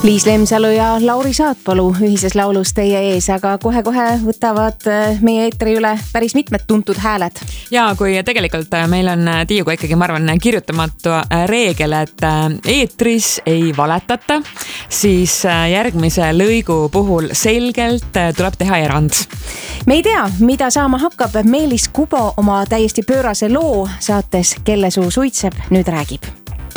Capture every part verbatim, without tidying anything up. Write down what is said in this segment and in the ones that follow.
Liis Lemsalu ja Lauri Saatpalu ühises laulus teie ees, aga kohe-kohe võtavad meie eetri üle päris mitmed tuntud hääled. Ja kui tegelikult meil on Tiiuga ikkagi, ma arvan, kirjutamatu reegel, et eetris ei valetata, siis järgmise lõigu puhul selgelt tuleb teha erand. Me ei tea, mida saama hakkab. Meelis Kubo oma täiesti pöörase loo saates Kelle suu suitseb nüüd räägib.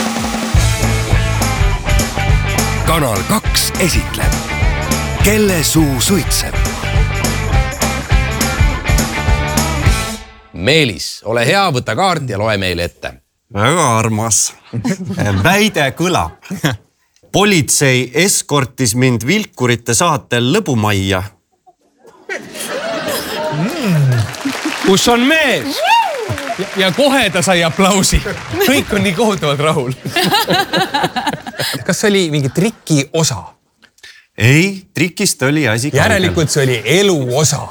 Kanal kaks esitleb Kelle suu suitseb. Meelis, ole hea, võta kaart ja loe meile ette. Väga armas. Väide kõlab. Politsei eskortis mind Vilkurite saatel Lõbumajja. Mm. Kus on mees? Ja kohe ta sai aplausi. Kõik on nii kohutavalt rahul. Kas see oli mingi triki osa? Ei, trikist oli asi kaugel. Järelikult see oli elu osa.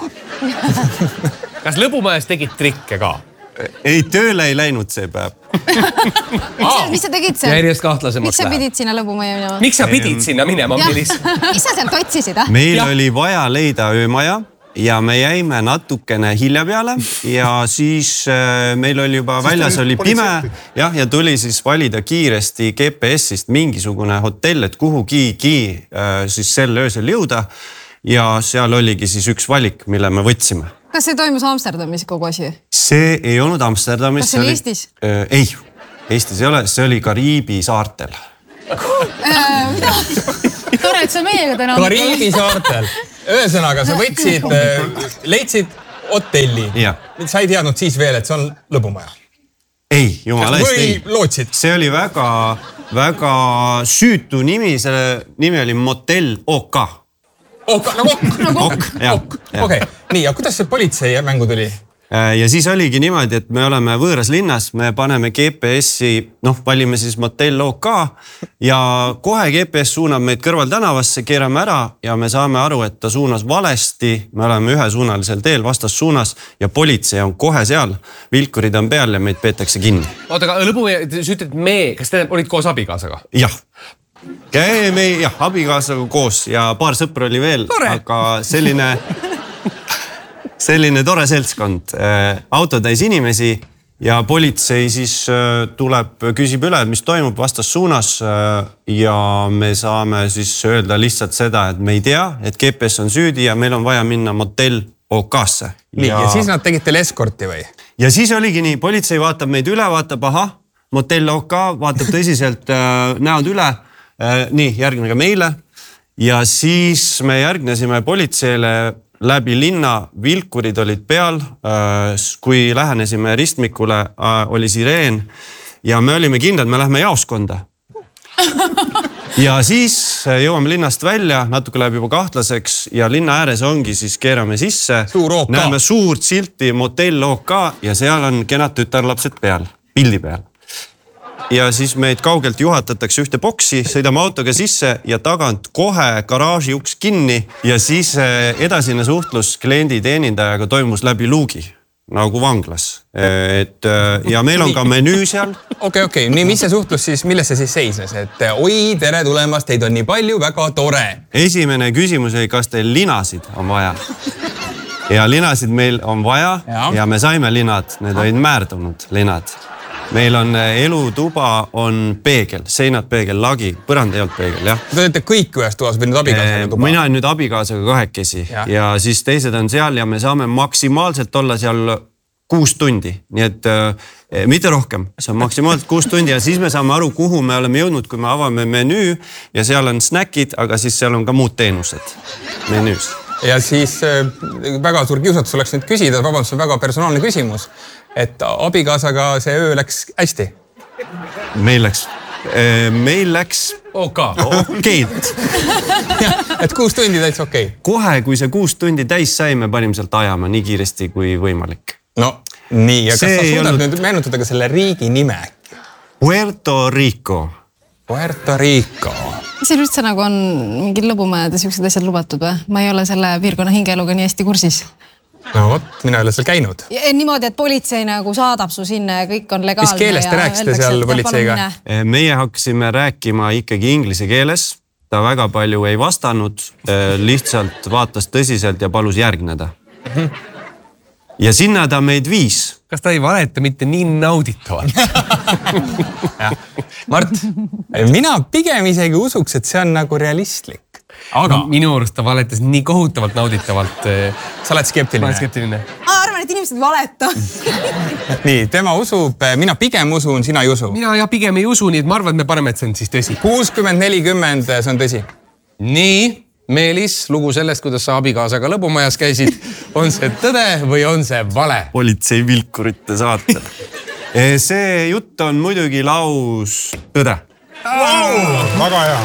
Kas Lõbumajas tegid trikke ka? Ei, tööle ei läinud see päev. Mis sa tegid seal? Järjest kahtlasemaks Miks sa pidid sinna Lõbumaja minema? Miks sa pidid sinna minema, Meelis? Mis sa sealt otsisid? Meil ja. oli vaja leida öömaja. Ja me jäime natukene hilja peale ja siis äh, meil oli juba siis väljas oli pime jah, ja tuli siis valida kiiresti G P S-ist mingisugune hotell, et kuhugigi äh, siis sel öösel jõuda ja seal oligi siis üks valik, mille me võtsime. Kas see toimus Amsterdamis kogu asi? See ei olnud Amsterdamis. Kas see oli Eestis? Äh, ei, Eestis ei ole, see oli Kariibi saartel. äh, mida? Tore, et sa meiega täna. Kariibi saartel. Ühesõnaga, sa võtsid, leidsid hotelli. Ja. Sa ei teadnud siis veel, et see on Lõbumaja. Ei, jumala eest ei. Või lootsid? See oli väga, väga süütu nimi, selle nimi oli Motel OK. OK, nagu OK. Nagu OK, jah. Okei, nii, ja kuidas see politsei mängu tuli? Ja siis oligi niimoodi, et me oleme võõras linnas, me paneme G P S-i, noh, valime siis Motel OK ja kohe G P S suunab meid kõrval tänavasse, keerame ära ja me saame aru, et ta suunas valesti. Me oleme ühesuunalisel teel vastas suunas ja politsei on kohe seal. Vilkurid on peal ja meid peetakse kinni. Oota, aga lõbu, sa ütled me, kas te olid koos abikaasaga? Jah. Me, jah, abikaasaga koos ja paar sõpra oli veel, tore. Aga selline... Selline tore seltskond, auto täis inimesi ja politsei siis tuleb, küsib üle, mis toimub vastas suunas ja me saame siis öelda lihtsalt seda, et me ei tea, et G P S on süüdi ja meil on vaja minna Motel OK-sse. Nii, ja... ja siis nad tegid teile eskorti või? Ja siis oligi nii, politsei vaatab meid üle, vaatab, aha, Motel OK, vaatab tõsiselt näod üle, nii, järgnega meile ja siis me järgnesime politseile läbi linna, Vilkurid olid peal, kui lähenesime ristmikule, oli sireen ja me olime kindlad, me lähme jaoskonda. Ja siis jõuame linnast välja, natuke läheb juba kahtlaseks ja linna ääres ongi, siis keerame sisse. Suur OK. Näeme suurt silti Motel OK ja seal on kenad tütarlapsed peal, pildi peal. Ja siis meid kaugelt juhatatakse ühte boksi, sõidame autoga sisse ja tagant kohe garaaži uks kinni ja siis edasine suhtlus kliendi teenindajaga toimus läbi luugi, nagu vanglas. Et, ja meil on ka menüü seal. Okei, okei, nii mis see suhtlus siis, milles see siis seisnes? Et oi, tere tulemast, teid on nii palju, väga tore. Esimene küsimus oli, kas teil linasid on vaja? Ja linasid meil on vaja ja, ja me saime linad, need olid määrdunud linad. Meil on elutuba, on peegel, seinad peegel, lagi, põrand ei olnud peegel, jah. Te olete kõik ühes toas või nüüd abikaasaga tuba? Mina olen nüüd abikaasaga kahekesi ja. ja siis teised on seal ja me saame maksimaalselt olla seal kuus tundi. Nii et eh, mitte rohkem, see on maksimaalselt kuus tundi ja siis me saame aru, kuhu me oleme jõudnud, kui me avame menüü ja seal on snäkid, aga siis seal on ka muud teenused menüüs. Ja siis eh, väga suur kiusatus oleks nüüd küsida, vabandust, on väga personaalne küsimus. Et abikaasaga see öö läks hästi? Meil läks, meil läks OK. Okeilt. Et kuus tundi täitsa okei. Kohe, kui see kuus tundi täis sai, me panime sealt ajama nii kiiresti kui võimalik. No nii, ja kas see sa suudad olnud... nüüd meenutada ka selle riigi nime? Puerto Rico. Puerto Rico. Mis see üldse nagu on mingid lõbumajad ja sellised asjad lubatud või? Ma ei ole selle piirkonna hingeeluga nii hästi kursis. No vot, mina ei ole seal käinud. Ja, niimoodi, et politsei nagu saadab su sinna ja kõik on legaalne. Mis keeles te rääkisite seal politseiga? Meie hakkasime rääkima ikkagi inglise keeles ta väga palju ei vastanud, lihtsalt vaatas tõsiselt ja palus järgneda. Ja sinna ta meid viis. Kas ta ei valeta mitte nii nauditavalt? Mart, mina pigem isegi usuks, et see on nagu realistlik. Aga no, minu arust ta valetas nii kohutavalt nauditavalt. Sa oled skeptiline? Ma olen skeptiline. Ma arvan, et inimesed valeta. Nii, tema usub, mina pigem usun, sina ei usu. Mina ja pigem ei usu, nii et ma arvan, et me paneme, et see on siis tõsi. kuuskümmend nelikümmend, see on tõsi. Nii, Meelis, lugu sellest, kuidas sa abikaasaga lõbumajas käisid. On see tõde või on see vale? Politsei vilkurite saatel. See jutt on muidugi laus tõde. Wow, väga hea.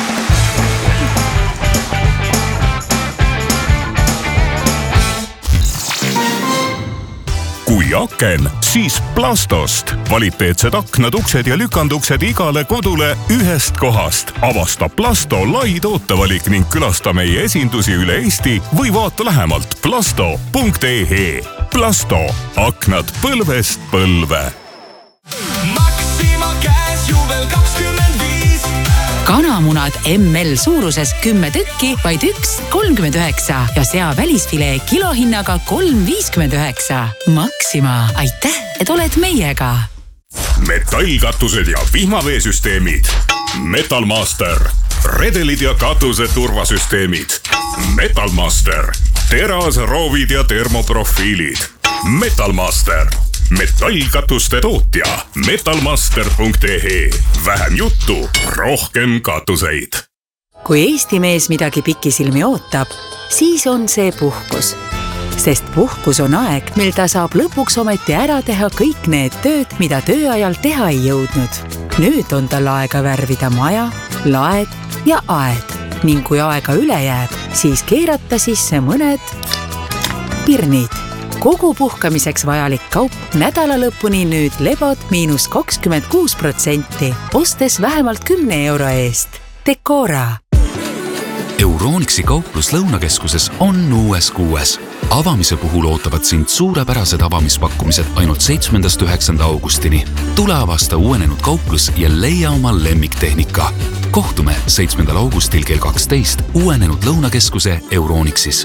Kui aken, siis Plastost. Kvaliteetsed aknad, uksed ja lükanduksed igale kodule ühest kohast. Avasta Plasto lai tootevalik ning külasta meie esindusi üle Eesti või vaata lähemalt plasto punkt ee. Plasto, aknad põlvest põlve. Maxima käes juubel kakskümmend viis. Kanamunad M L suuruses kümme tükki, vaid üks kolmkümmend üheksa ja sea välisfilee kilohinnaga kolm viiskümmend üheksa. Maxima, aitäh, et oled meiega. Metallkatused ja vihmaveesüsteemid. Metalmaster. Redelid ja katuse turvasüsteemid. Metalmaster. Teras, roovid ja termoprofiilid. Metalmaster. Metallkatuste tootja metalmaster punkt ee. Vähem juttu, rohkem katuseid. Kui Eesti mees midagi pikisilmi ootab, siis on see puhkus. Sest puhkus on aeg, mil ta saab lõpuks ometi ära teha kõik need tööd, mida tööajal teha ei jõudnud. Nüüd on tal aega värvida maja, laed ja aed. Ning kui aega üle jääb, siis keerata sisse mõned pirnid. Kogu puhkamiseks vajalik kaup nädala lõpuni nüüd lebod miinus kakskümmend kuus protsenti, ostes vähemalt kümne euro eest. Decora. Euronixi kauplus Lõunakeskuses on uues kuues. Avamise puhul ootavad sind suurepärased avamispakkumised ainult seitsmendast üheksanda augustini. Tule avasta uuenenud kauplus ja leia oma lemmiktehnika. Kohtume seitsmendal augustil kell kaksteist uuenenud Lõunakeskuse Euronixis.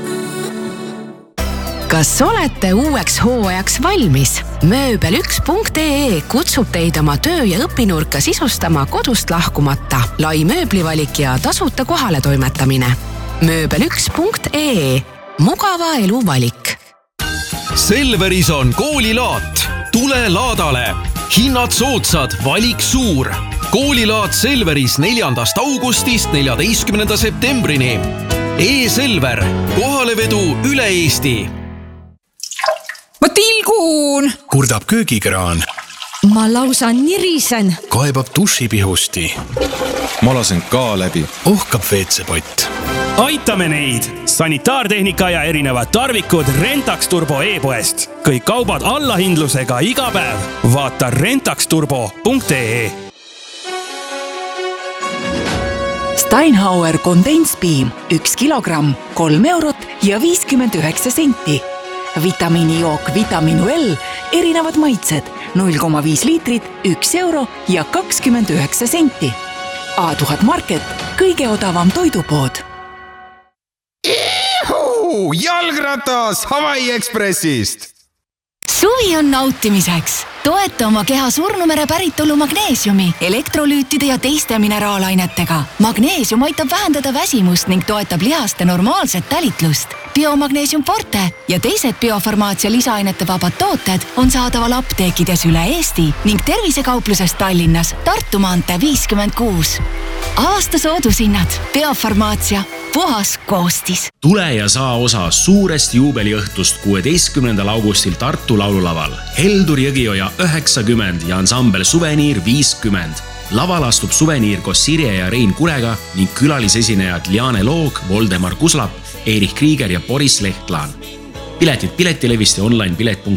Kas olete uueks hooajaks valmis? Mööbel üks punkt ee kutsub teid oma töö ja õpinurka sisustama kodust lahkumata. Lai mööblivalik ja tasuta kohale toimetamine. Mööbel üks punkt ee. Mugava elu valik. Selveris on koolilaat. Tule laadale. Hinnad soodsad, valik suur. Koolilaat Selveris neljandast augustist neljateistkümnenda septembrini. E-Selver. Kohalevedu üle Eesti. Ma tilgun! Kurdab köögikraan. Ma lausa nirisen. Kaebab dušipihusti. Ma lasen ka läbi. Ohkab veetsepott. Aitame neid! Sanitaartehnika ja erinevad tarvikud Rentax Turbo e-poest. Kõik kaubad allahindlusega iga päev. Vaata rentax turbo punkt ee. Steinhauer Kondenspiim. Üks kilogramm, kolm eurot ja viiskümmend üheksa senti. Vitamiinijook Vitaminu L, erinevad maitsed, null koma viis liitrit, üks euro ja kakskümmend üheksa senti. A tuhat Market, kõige odavam toidupood. Ihu, jalgratas Hawaii Expressist! Suvi on nautimiseks. Toeta oma keha surnumere päritolu magneesiumi, elektrolüütide ja teiste mineraalainetega. Magneesium aitab vähendada väsimust ning toetab lihaste normaalset tälitlust. Biomagneesium Forte ja teised biofarmaatsia lisaainete vabad tooted on saadaval apteekides üle Eesti ning tervisekaupluses Tallinnas Tartu maantee viiskümmend kuus. Aasta soodushinnad. Biofarmaatsia. Puhas koostis. Tule ja saa osa suurest juubeliõhtust kuueteistkümnendal augustil Tartu laululaval. Heldur Jõgioja üheksakümmend ja ansambel Suveniir viiskümmend. Laval astub Suveniir koos Sirje ja Rein Kurega ning külalisesinejad Liane Loog, Voldemar Kuslap, Erich Krieger ja Boris Lehtlaan. Piletid piletilevist ja online pilet punkt